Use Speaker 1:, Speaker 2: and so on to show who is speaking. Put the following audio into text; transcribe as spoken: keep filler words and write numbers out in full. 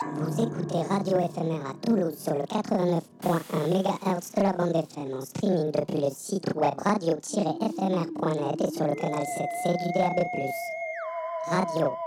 Speaker 1: Vous écoutez Radio Éphémère à Toulouse sur le quatre-vingt-neuf point un mégahertz de la bande F M en streaming depuis le site web radio tiret f m r point net et sur le canal sept C du D A B plus. Radio